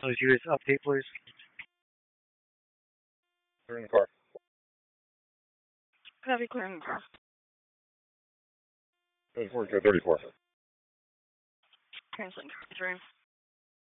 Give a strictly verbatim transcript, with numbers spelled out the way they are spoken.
Would you guys update, please? They're in the car. Copy, clearing the car. thirty-four, go thirty-four. Translate three.